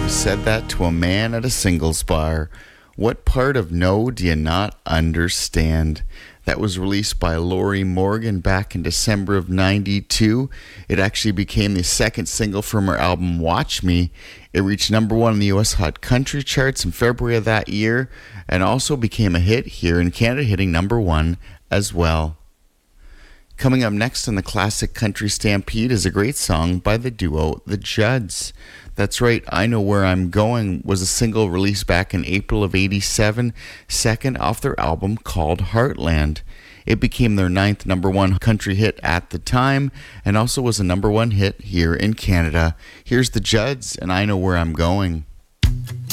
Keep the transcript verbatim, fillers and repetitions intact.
Said that to a man at a singles bar. What part of No do you not understand? That was released by Lori Morgan back in December of ninety-two. It actually became the second single from her album Watch Me. It reached number one in the U S Hot Country charts in February of that year and also became a hit here in Canada, hitting number one as well. Coming up next on the Classic Country Stampede is a great song by the duo The Judds. That's right, I Know Where I'm Going was a single released back in April of eighty-seven, second off their album called Heartland. It became their ninth number one country hit at the time and also was a number one hit here in Canada. Here's The Judds and I Know Where I'm Going.